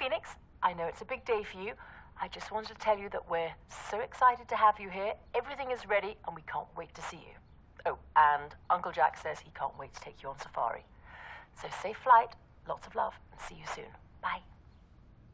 Phoenix. I know it's a big day for you. I just wanted to tell you that we're so excited to have you here. Everything is ready, and we can't wait to see you. Oh, and Uncle Jack says he can't wait to take you on safari. So safe flight, lots of love, and see you soon. Bye.